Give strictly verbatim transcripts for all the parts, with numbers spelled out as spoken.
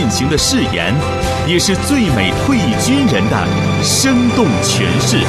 行的誓言，也是最美退役军人的生动诠释。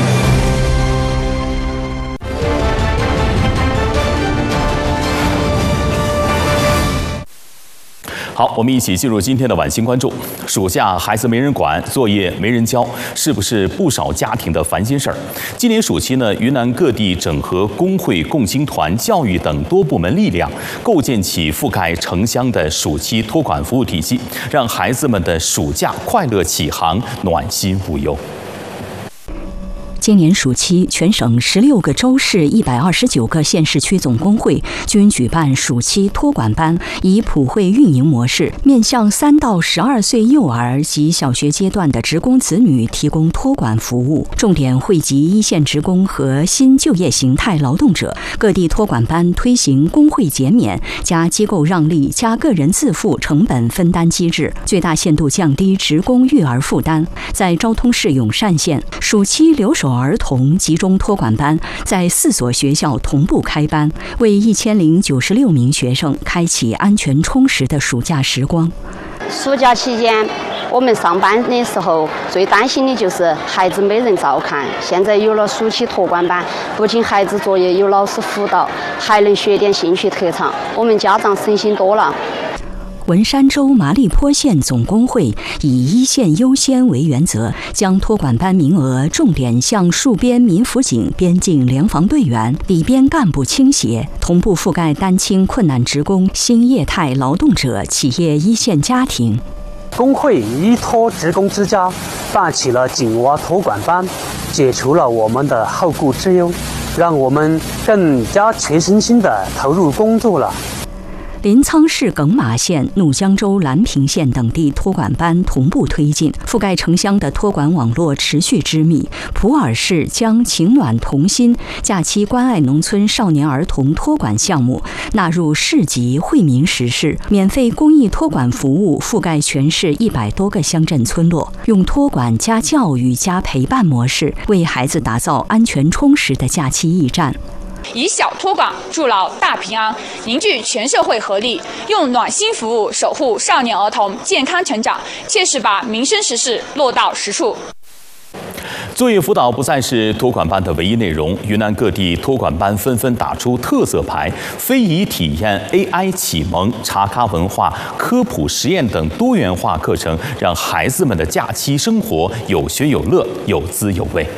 好，我们一起进入今天的晚星关注。暑假孩子没人管，作业没人交，是不是不少家庭的烦心事儿？今年暑期呢，云南各地整合工会、共青团、教育等多部门力量，构建起覆盖城乡的暑期托管服务体系，让孩子们的暑假快乐启航，暖心无忧。 今年暑期，全省十六个州市、一百二十九个县市区总工会均举办暑期托管班，以普惠运营模式，面向三到十二岁幼儿及小学阶段的职工子女提供托管服务，重点惠及一线职工和新就业形态劳动者。各地托管班推行工会减免、加机构让利、加个人自负成本分担机制，最大限度降低职工育儿负担。在昭通市永善县，暑期留守儿童集中托管班在四所学校同步开班，为一千零九十六名学生开启安全充实的暑假时光。 暑假期间，我们上班的时候最担心的就是孩子没人照看。现在有了暑期托管班，不仅孩子作业有老师辅导，还能学点兴趣特长，我们家长省心多了。 文山州麻栗坡县总工会以一线优先为原则，将托管班名额重点向戍边民辅警、边境联防队员、里边干部倾斜，同步覆盖单亲困难职工、新业态劳动者、企业一线家庭。 工会依托职工之家办起了紧娃托管班，解除了我们的后顾之忧，让我们更加全身心地投入工作了。 临沧市耿马县、怒江州兰平县等地托管班同步推进，覆盖城乡的托管网络持续织密。普洱市将情暖同心假期关爱农村少年儿童托管项目纳入市级惠民实施，免费公益托管服务覆盖全市一百多个乡镇村落，用托管加教育加陪伴模式，为孩子打造安全充实的假期驿站。 以小托管筑牢大平安，凝聚全社会合力，用暖心服务守护少年儿童健康成长，切实把民生实事落到实处。 作业辅导不再是托管班的唯一内容，云南各地托管班纷纷打出特色牌，非遗体验、A I 启蒙、茶咖文化、科普实验等多元化课程，让孩子们的假期生活有学有乐，有滋有味。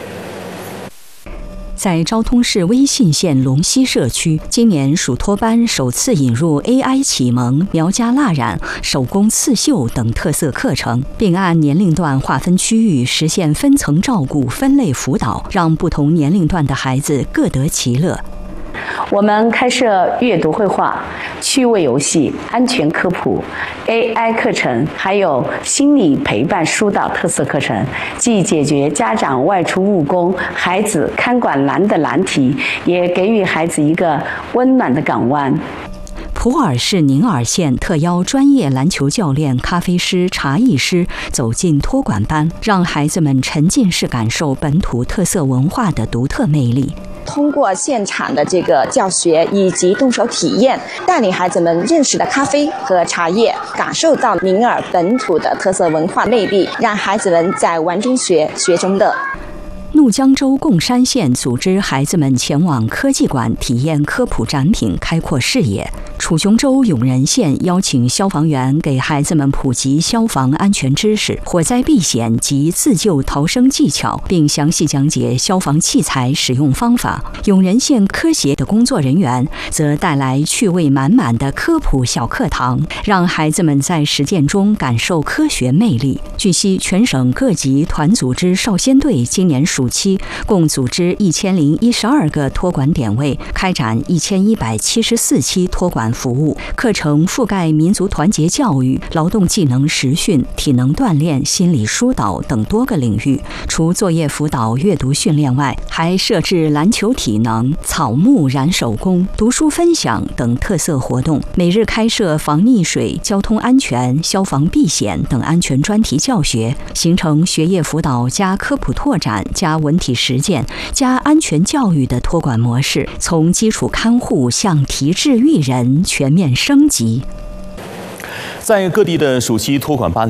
在昭通市威信县龙溪社区，今年暑托班首次引入 A I 启蒙、苗家蜡染、手工刺绣等特色课程，并按年龄段划分区域，实现分层照顾、分类辅导，让不同年龄段的孩子各得其乐。 我们开设阅读绘画、趣味游戏、安全科普、A I 课程，还有心理陪伴疏导特色课程，既解决家长外出务工、孩子看管难的难题，也给予孩子一个温暖的港湾。 普洱市宁洱县特邀专业篮球教练、咖啡师、茶艺师走进托管班，让孩子们沉浸式感受本土特色文化的独特魅力。 通过现场的这个教学以及动手体验，带领孩子们认识了咖啡和茶叶，感受到宁洱本土的特色文化魅力，让孩子们在玩中学，学中乐。 怒江州贡山县组织孩子们前往科技馆体验科普展品，开阔视野。楚雄州永仁县邀请消防员给孩子们普及消防安全知识、火灾避险及自救逃生技巧，并详细讲解消防器材使用方法。永仁县科协的工作人员则带来趣味满满的科普小课堂，让孩子们在实践中感受科学魅力。据悉，全省各级团组织少先队今年暑期共组织一千零一十二个托管点位，开展一千一百七十四期托管服务，课程覆盖民族团结教育、劳动技能实训、体能锻炼、心理疏导等多个领域。除作业辅导、阅读训练外，还设置篮球体能、草木染手工、读书分享等特色活动，每日开设防溺水、交通安全、消防避险等安全专题教学，形成学业辅导加科普拓展加文体实践加安全教育的托管模式，从基础看护向提质育人全面升级。 在各地的暑期托管班